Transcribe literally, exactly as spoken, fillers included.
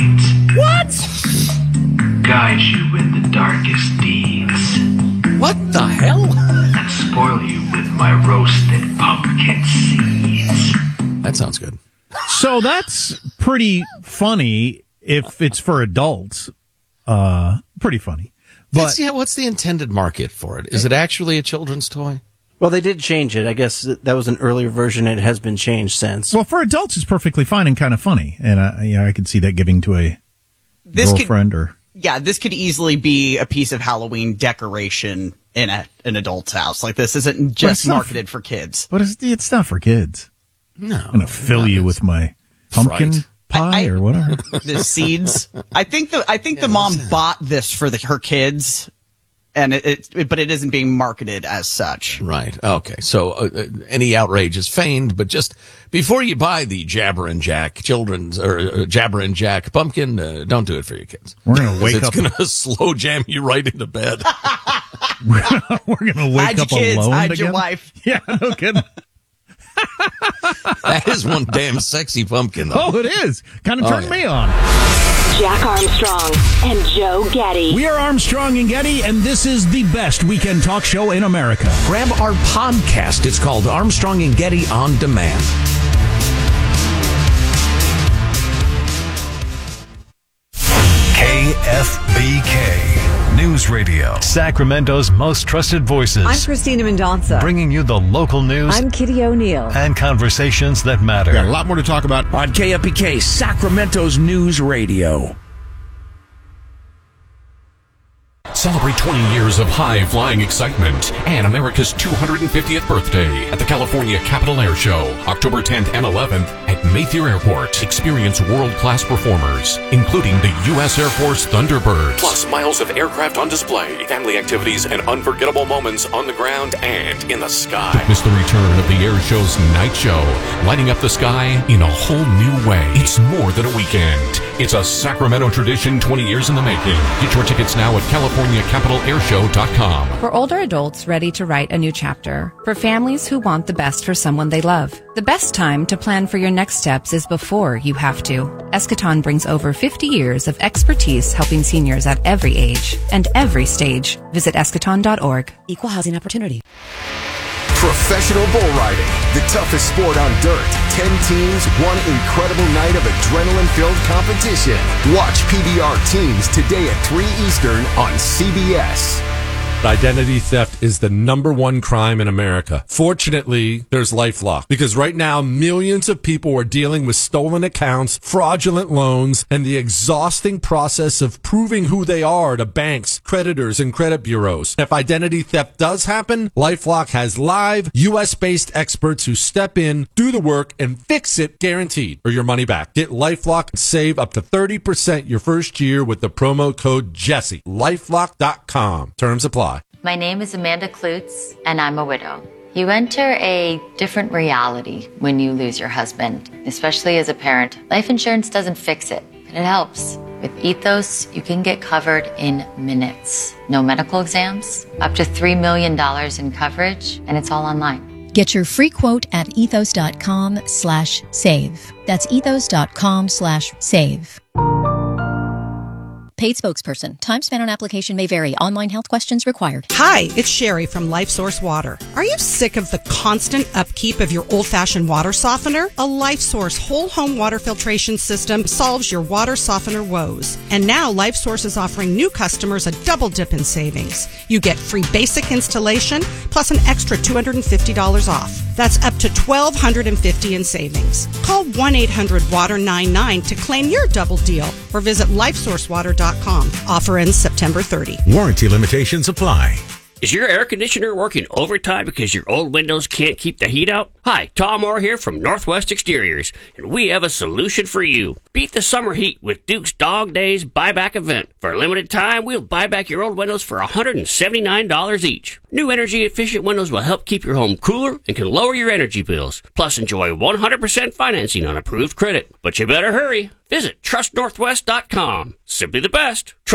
light. What? Guide you in the darkest deeds. What the hell? And spoil you with my roasted pumpkin seeds. That sounds good. So that's pretty funny if it's for adults. Uh, pretty funny. But That's, yeah, what's the intended market for it? Is it actually a children's toy? Well, they did change it. I guess that was an earlier version. It has been changed since. Well, for adults, it's perfectly fine and kind of funny. And I, you know, I could see that giving to a this girlfriend could, or... Yeah, this could easily be a piece of Halloween decoration in a, an adult's house. Like, this isn't just marketed for kids. But it's, it's not for kids. No. I'm going to fill you with my pumpkin Fright. pie I- or whatever. The seeds. I think the I think the mom bought this for the, her kids, and it, it, but it isn't being marketed as such. Right. Okay. So uh, uh, any outrage is feigned, but just before you buy the Jabber and Jack children's or uh, Jabber and Jack pumpkin, uh, don't do it for your kids. We're going to wake it's up. It's going to slow jam you right into bed. We're going to wake Hide your up kids, alone hide again. your wife. Yeah, no kidding. That is one damn sexy pumpkin, though. Oh, it is. Kind of Oh, turned yeah. me on. Jack Armstrong and Joe Getty. We are Armstrong and Getty, and this is the best weekend talk show in America. Grab our podcast. It's called Armstrong and Getty On Demand. K F B K News Radio. Sacramento's most trusted voices. I'm Christina Mendonça. Bringing you the local news. I'm Kitty O'Neill. And conversations that matter. Got a lot more to talk about on K F B K, Sacramento's News Radio. Celebrate twenty years of high-flying excitement and America's two hundred fiftieth birthday at the California Capital Air Show, October tenth and eleventh at Mayfair Airport. Experience world-class performers, including the U S Air Force Thunderbirds, plus miles of aircraft on display, family activities, and unforgettable moments on the ground and in the sky. Don't miss the return of the air show's night show, lighting up the sky in a whole new way. It's more than a weekend. It's a Sacramento tradition twenty years in the making. Get your tickets now at California Capital Air Show dot com. For older adults ready to write a new chapter. For families who want the best for someone they love. The best time to plan for your next steps is before you have to. Eschaton brings over fifty years of expertise helping seniors at every age and every stage. Visit eschaton dot org. Equal housing opportunity. Professional bull riding, the toughest sport on dirt. Ten teams, one incredible night of adrenaline-filled competition. Watch P B R Teams today at three Eastern on C B S. Identity theft is the number one crime in America. Fortunately, there's LifeLock, because right now millions of people are dealing with stolen accounts, fraudulent loans, and the exhausting process of proving who they are to banks, creditors, and credit bureaus. If identity theft does happen, LifeLock has live U S-based experts who step in, do the work, and fix it guaranteed, or your money back. Get LifeLock and save up to thirty percent your first year with the promo code Jesse. LifeLock dot com. Terms apply. My name is Amanda Klutz, and I'm a widow. You enter a different reality when you lose your husband, especially as a parent. Life insurance doesn't fix it, but it helps. With Ethos, you can get covered in minutes. No medical exams, up to three million dollars in coverage, and it's all online. Get your free quote at ethos dot com slash save. That's ethos dot com slash save. Paid spokesperson. Time spent on application may vary. Online health questions required. Hi, it's Sherry from LifeSource Water. Are you sick of the constant upkeep of your old-fashioned water softener? A LifeSource whole home water filtration system solves your water softener woes. And now LifeSource is offering new customers a double dip in savings. You get free basic installation plus an extra two hundred fifty dollars off. That's up to one thousand two hundred fifty dollars in savings. Call one eight hundred water ninety-nine to claim your double deal or visit lifesource water dot com. Offer ends September thirtieth. Warranty limitations apply. Is your air conditioner working overtime because your old windows can't keep the heat out? Hi, Tom Moore here from Northwest Exteriors, and we have a solution for you. Beat the summer heat with Duke's Dog Days buyback event. For a limited time, we'll buy back your old windows for one hundred seventy-nine dollars each. New energy-efficient windows will help keep your home cooler and can lower your energy bills. Plus, enjoy one hundred percent financing on approved credit. But you better hurry. Visit trust northwest dot com. Simply the best.